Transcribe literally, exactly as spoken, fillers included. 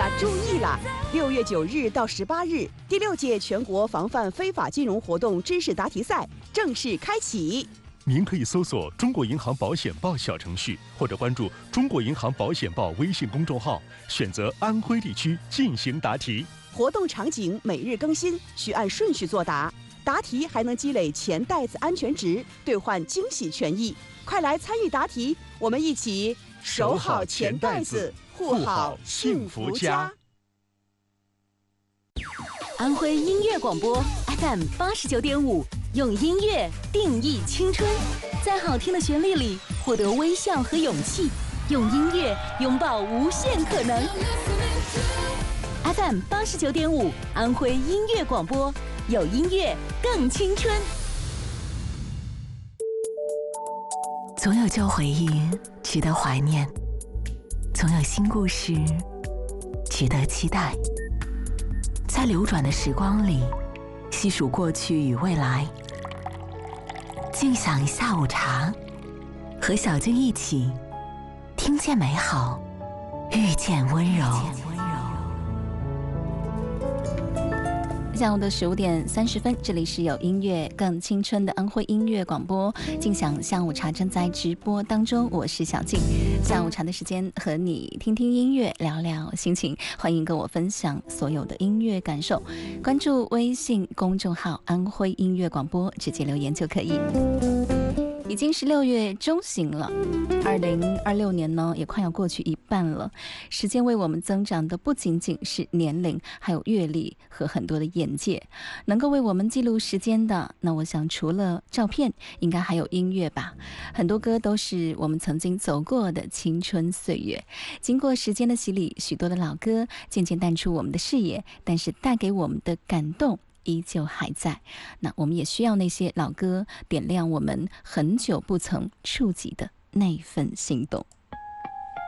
呀，注意啦！六月九日到十八日，第六届全国防范非法金融活动知识答题赛正式开启。 您可以搜索“中国银行保险报”小程序，或者关注“中国银行保险报”微信公众号，选择安徽地区进行答题。 活动场景每日更新，需按顺序作答。答题还能积累钱袋子安全值，兑换惊喜权益。快来参与答题，我们一起守好钱袋子，护好幸福家。 安徽音乐广播 F M 八十九点五，用音乐定义青春，在好听的旋律里获得微笑和勇气，用音乐拥抱无限可能。F M 八十九点五，安徽音乐广播，有音乐更青春。 总有旧回忆值得怀念，总有新故事值得期待。在流转的时光里，细数过去与未来，静享下午茶，和小静一起听见美好，遇见温柔。 下午的十五点三十分，这里是有音乐更青春的安徽音乐广播，静享下午茶正在直播当中，我是小静。下午茶的时间和你听听音乐，聊聊心情，欢迎跟我分享所有的音乐感受。关注微信公众号安徽音乐广播，直接留言就可以。已经是六月中旬了，二零二六年呢也快要过去一半了。时间为我们增长的不仅仅是年龄，还有阅历和很多的眼界。能够为我们记录时间的，那我想除了照片，应该还有音乐吧。很多歌都是我们曾经走过的青春岁月。经过时间的洗礼，许多的老歌渐渐淡出我们的视野，但是带给我们的感动依旧还在。那我们也需要那些老歌点亮我们很久不曾触及的那份心动。